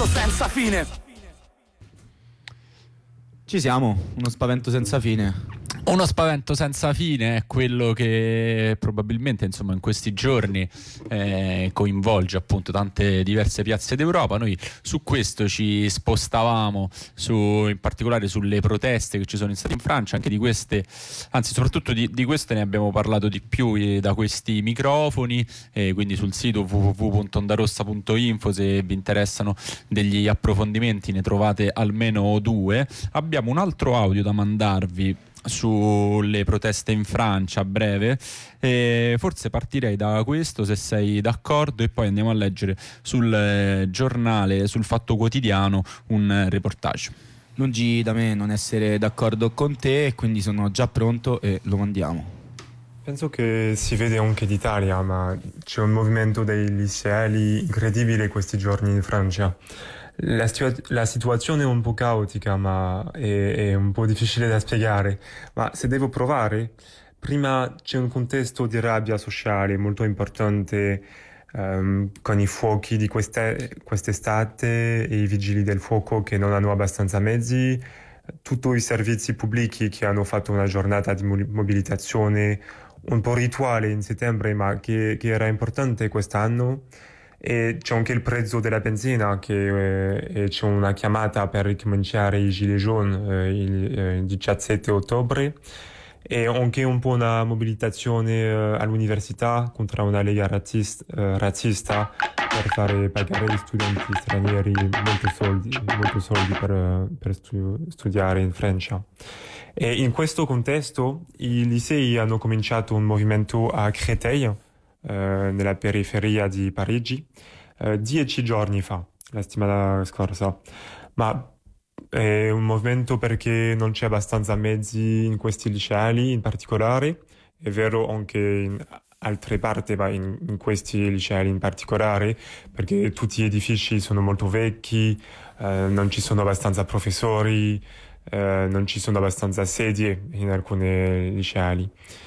spavento senza fine. Ci siamo, uno spavento senza fine. Uno spavento senza fine è quello che probabilmente, insomma, in questi giorni coinvolge appunto tante diverse piazze d'Europa. Noi su questo ci spostavamo in particolare sulle proteste che ci sono state in Francia. Anche di queste, anzi soprattutto di queste ne abbiamo parlato di più da questi microfoni, quindi sul sito www.ondarossa.info, se vi interessano degli approfondimenti ne trovate almeno 2. Abbiamo un altro audio da mandarvi sulle proteste in Francia a breve, forse partirei da questo, se sei d'accordo, e poi andiamo a leggere sul giornale, sul Fatto Quotidiano, un reportage. Lungi da me non essere d'accordo con te, e quindi sono già pronto e lo mandiamo. Penso che si vede anche d'Italia, ma c'è un movimento dei liceali incredibile questi giorni in Francia. La situazione è un po' caotica, ma è un po' difficile da spiegare. Ma se devo provare, prima c'è un contesto di rabbia sociale molto importante, con i fuochi di quest'estate e i vigili del fuoco che non hanno abbastanza mezzi, tutti i servizi pubblici che hanno fatto una giornata di mobilitazione un po' rituale in settembre, ma che era importante quest'anno. E c'è anche il prezzo della benzina, e c'è una chiamata per ricominciare i Gilets jaunes il 17 ottobre, e anche un po' una mobilitazione all'università contro una lega razzista per fare pagare agli studenti stranieri molto soldi per studiare in Francia. E in questo contesto i licei hanno cominciato un movimento a Créteil, nella periferia di Parigi, 10 giorni fa, la settimana scorsa. Ma è un movimento perché non c'è abbastanza mezzi in questi licei in particolare. È vero anche in altre parti, ma in questi licei in particolare, perché tutti gli edifici sono molto vecchi, non ci sono abbastanza professori, non ci sono abbastanza sedie in alcuni licei.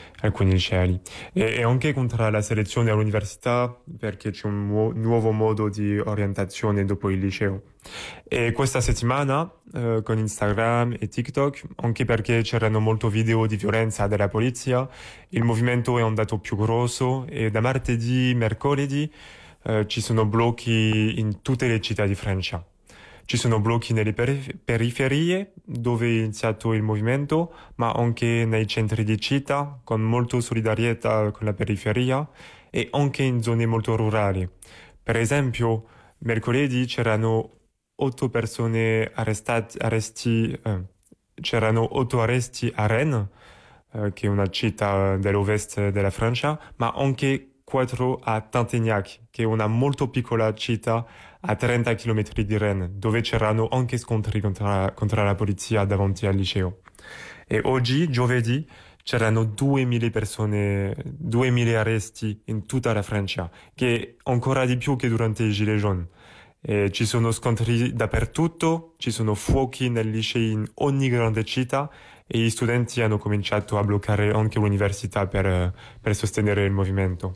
E anche contro la selezione all'università, perché c'è un nuovo modo di orientazione dopo il liceo. E questa settimana con Instagram e TikTok, anche perché c'erano molti video di violenza della polizia, il movimento è andato più grosso, e da mercoledì ci sono blocchi in tutte le città di Francia. Ci sono blocchi nelle periferie dove è iniziato il movimento, ma anche nei centri di città, con molta solidarietà con la periferia, e anche in zone molto rurali. Per esempio, mercoledì c'erano 8 persone c'erano 8 arresti a Rennes, che è una città dell'ovest della Francia, ma anche 4 a Tintignac, che è una molto piccola città a 30 km di Rennes, dove c'erano anche scontri contro la polizia davanti al liceo. E oggi, giovedì, c'erano 2000 persone, 2000 arresti in tutta la Francia, che è ancora di più che durante i Gilets jaunes. E ci sono scontri dappertutto, ci sono fuochi nei licei in ogni grande città, e gli studenti hanno cominciato a bloccare anche l'università per sostenere il movimento.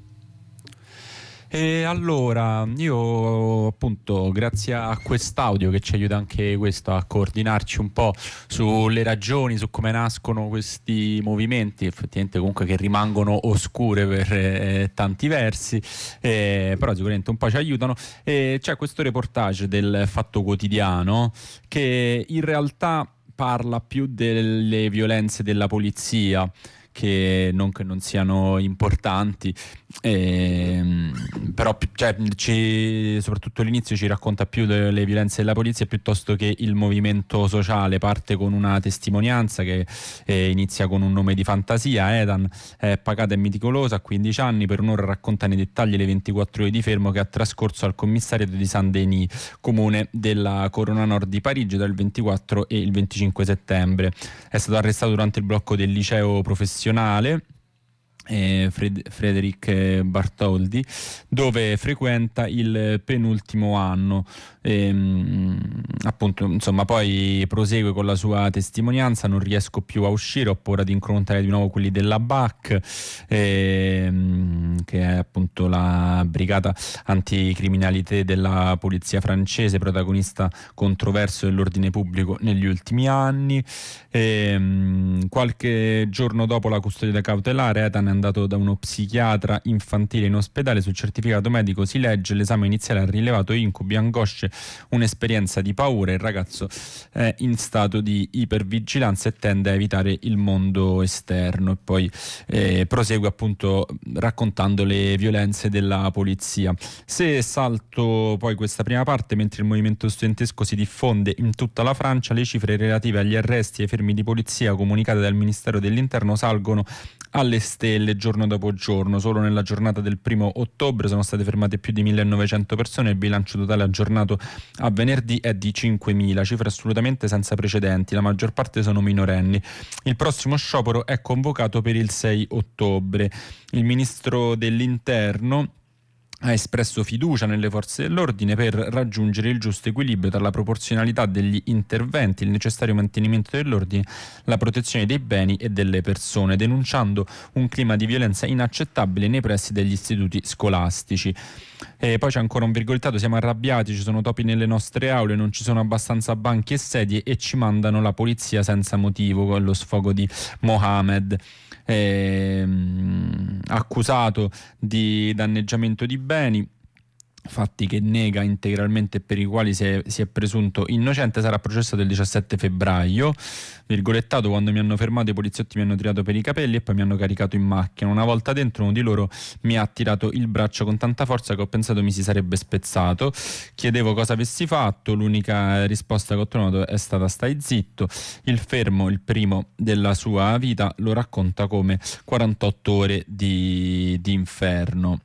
E allora, io appunto, grazie a quest'audio che ci aiuta anche questo a coordinarci un po' sulle ragioni, su come nascono questi movimenti, effettivamente comunque che rimangono oscure per tanti versi, però sicuramente un po' ci aiutano. C'è questo reportage del Fatto Quotidiano che in realtà parla più delle violenze della polizia, che non siano importanti, però soprattutto all'inizio ci racconta più delle violenze della polizia piuttosto che il movimento sociale. Parte con una testimonianza che inizia con un nome di fantasia. Edan è pagata e meticolosa, a 15 anni, per un'ora racconta nei dettagli le 24 ore di fermo che ha trascorso al commissariato di Saint-Denis, comune della Corona Nord di Parigi, tra il 24 e il 25 settembre. È stato arrestato durante il blocco del liceo professionale Frederic Bartholdi, dove frequenta il penultimo anno. Appunto, insomma, poi prosegue con la sua testimonianza: non riesco più a uscire, ho paura di incontrare di nuovo quelli della BAC, che è appunto la brigata anticriminalità della polizia francese, protagonista controverso dell'ordine pubblico negli ultimi anni. Qualche giorno dopo la custodia cautelare, Ethan è andato da uno psichiatra infantile in ospedale. Sul certificato medico si legge: l'esame iniziale ha rilevato incubi, angosce, un'esperienza di paura. Il ragazzo è in stato di ipervigilanza e tende a evitare il mondo esterno. E poi prosegue appunto raccontando le violenze della polizia. Se salto poi questa prima parte, mentre il movimento studentesco si diffonde in tutta la Francia, le cifre relative agli arresti e ai fermi di polizia comunicate dal Ministero dell'Interno salgono alle stelle giorno dopo giorno. Solo nella giornata del 1° ottobre sono state fermate più di 1900 persone. Il bilancio totale aggiornato a venerdì è di 5.000, cifre assolutamente senza precedenti. La maggior parte sono minorenni. Il prossimo sciopero è convocato per il 6 ottobre. Il ministro dell'Interno ha espresso fiducia nelle forze dell'ordine per raggiungere il giusto equilibrio tra la proporzionalità degli interventi, il necessario mantenimento dell'ordine, la protezione dei beni e delle persone, denunciando un clima di violenza inaccettabile nei pressi degli istituti scolastici. E poi c'è ancora un virgolettato: siamo arrabbiati, ci sono topi nelle nostre aule, non ci sono abbastanza banchi e sedie e ci mandano la polizia senza motivo, con lo sfogo di Mohamed, accusato di danneggiamento di beni, fatti che nega integralmente e per i quali si è presunto innocente. Sarà processato il 17 febbraio. Virgolettato: quando mi hanno fermato i poliziotti mi hanno tirato per i capelli e poi mi hanno caricato in macchina. Una volta dentro, uno di loro mi ha tirato il braccio con tanta forza che ho pensato mi si sarebbe spezzato. Chiedevo cosa avessi fatto, l'unica risposta che ho trovato è stata: stai zitto. Il fermo, il primo della sua vita, lo racconta come 48 ore di inferno.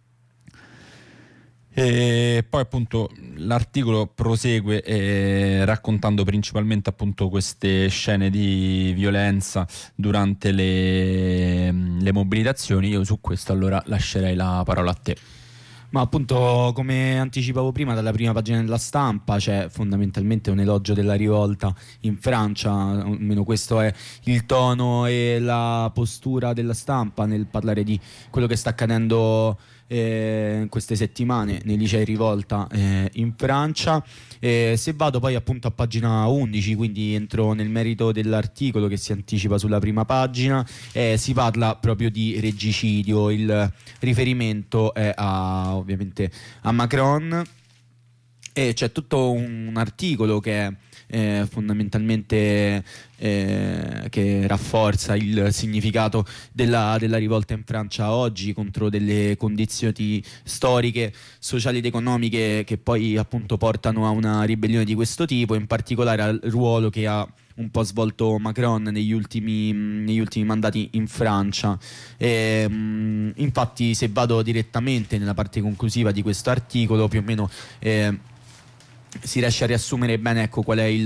E poi appunto l'articolo prosegue raccontando principalmente appunto queste scene di violenza durante le mobilitazioni. Io su questo allora lascerei la parola a te. Ma appunto, come anticipavo prima, dalla prima pagina della Stampa c'è fondamentalmente un elogio della rivolta in Francia, almeno questo è il tono e la postura della Stampa nel parlare di quello che sta accadendo in queste settimane nei licei rivolta in Francia. Se vado poi appunto a pagina 11, quindi entro nel merito dell'articolo che si anticipa sulla prima pagina, si parla proprio di regicidio. Il riferimento è ovviamente a Macron, e c'è tutto un articolo che è fondamentalmente che rafforza il significato della rivolta in Francia oggi contro delle condizioni storiche, sociali ed economiche che poi appunto portano a una ribellione di questo tipo, in particolare al ruolo che ha un po' svolto Macron negli ultimi mandati in Francia. Infatti, se vado direttamente nella parte conclusiva di questo articolo, più o meno si riesce a riassumere bene, ecco, qual è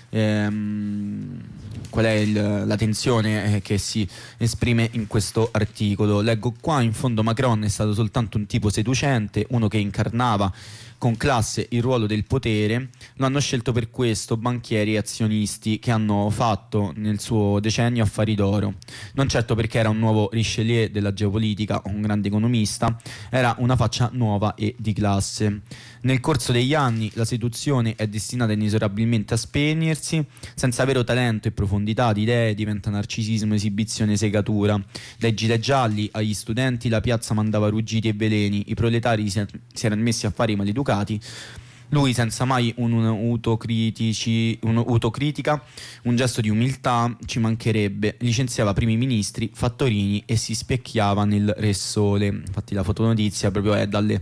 la tensione che si esprime in questo articolo. Leggo qua: in fondo Macron è stato soltanto un tipo seducente, uno che incarnava con classe il ruolo del potere. Lo hanno scelto per questo banchieri e azionisti che hanno fatto nel suo decennio affari d'oro, non certo perché era un nuovo Richelieu della geopolitica o un grande economista. Era una faccia nuova e di classe. Nel corso degli anni la seduzione è destinata inesorabilmente a spegnersi. Senza vero talento e profondità di idee diventa narcisismo, esibizione, segatura. Dai gilet gialli agli studenti la piazza mandava ruggiti e veleni, i proletari si erano messi a fare i maleducati. Lui, senza mai un'autocritica, un gesto di umiltà, ci mancherebbe, licenziava primi ministri, fattorini e si specchiava nel Re Sole. Infatti la fotonotizia proprio è dalle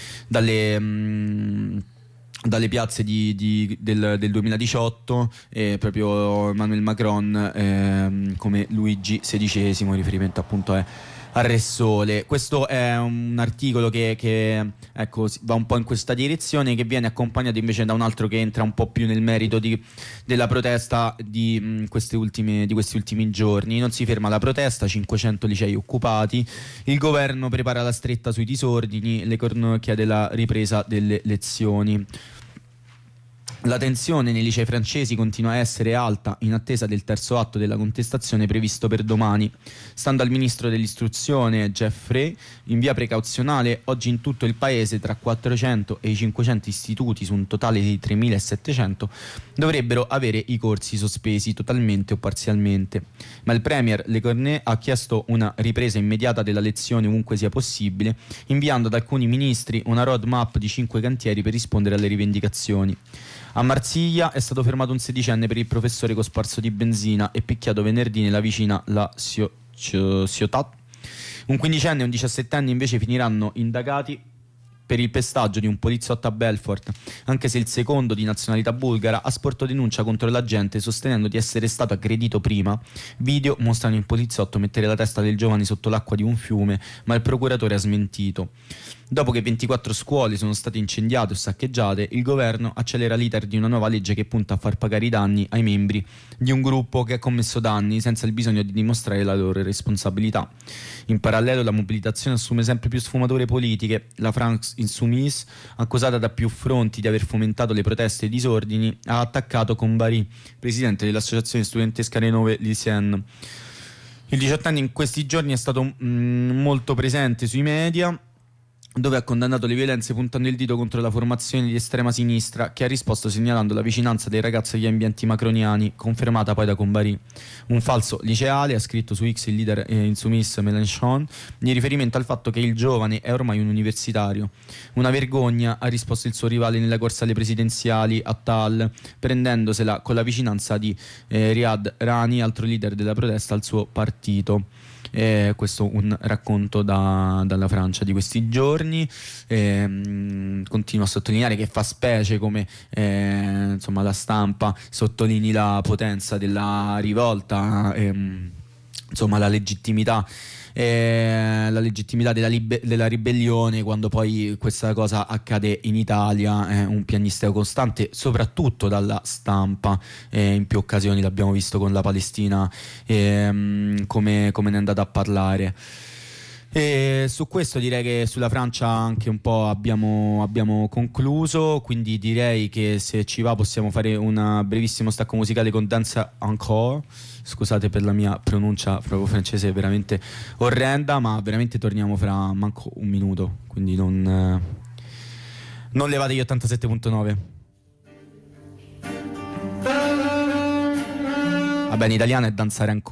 piazze del 2018, proprio Emmanuel Macron come Luigi XVI, in riferimento appunto a Re Sole. Questo è un articolo che ecco, va un po' in questa direzione, che viene accompagnato invece da un altro che entra un po' più nel merito della protesta di questi ultimi giorni. Non si ferma la protesta, 500 licei occupati, il governo prepara la stretta sui disordini, Lecornu chiede la ripresa delle lezioni. La tensione nei licei francesi continua a essere alta in attesa del terzo atto della contestazione previsto per domani. Stando al ministro dell'istruzione Geoffrey, in via precauzionale oggi in tutto il paese tra 400 e i 500 istituti su un totale di 3.700 dovrebbero avere i corsi sospesi totalmente o parzialmente. Ma il premier Lecornu ha chiesto una ripresa immediata della lezione ovunque sia possibile, inviando ad alcuni ministri una roadmap di 5 cantieri per rispondere alle rivendicazioni. A Marsiglia è stato fermato un sedicenne per il professore cosparso di benzina e picchiato venerdì nella vicina La Ciotat. Un quindicenne e un 17enne invece finiranno indagati per il pestaggio di un poliziotto a Belfort, anche se il secondo, di nazionalità bulgara, ha sporto denuncia contro l'agente sostenendo di essere stato aggredito prima. Video mostrano il poliziotto mettere la testa del giovane sotto l'acqua di un fiume, ma il procuratore ha smentito. Dopo che 24 scuole sono state incendiate o saccheggiate, il governo accelera l'iter di una nuova legge che punta a far pagare i danni ai membri di un gruppo che ha commesso danni senza il bisogno di dimostrare la loro responsabilità. In parallelo la mobilitazione assume sempre più sfumature politiche. La France Insoumise, accusata da più fronti di aver fomentato le proteste e i disordini, ha attaccato Combari, presidente dell'associazione studentesca Renove Lycéenne. Il 18enne in questi giorni è stato molto presente sui media, dove ha condannato le violenze puntando il dito contro la formazione di estrema sinistra, che ha risposto segnalando la vicinanza dei ragazzi agli ambienti macroniani, confermata poi da Combari. Un falso liceale, ha scritto su X il leader insoumis Mélenchon, in riferimento al fatto che il giovane è ormai un universitario. Una vergogna, ha risposto il suo rivale nella corsa alle presidenziali, Attal, prendendosela con la vicinanza di Riyad Rani, altro leader della protesta, al suo partito. Questo un racconto dalla Francia di questi giorni. Continuo a sottolineare che fa specie come insomma la stampa sottolinei la potenza della rivolta, insomma la legittimità della ribellione, quando poi questa cosa accade in Italia. È un piagnisteo costante, soprattutto dalla stampa. In più occasioni l'abbiamo visto con la Palestina, come ne è andata a parlare. E su questo direi che sulla Francia anche un po' abbiamo concluso, quindi direi che se ci va possiamo fare un brevissimo stacco musicale con Dance Encore. Scusate per la mia pronuncia proprio francese veramente orrenda, ma veramente torniamo fra manco un minuto, quindi non levate gli 87.9. Vabbè, in italiano è Danzare Ancora.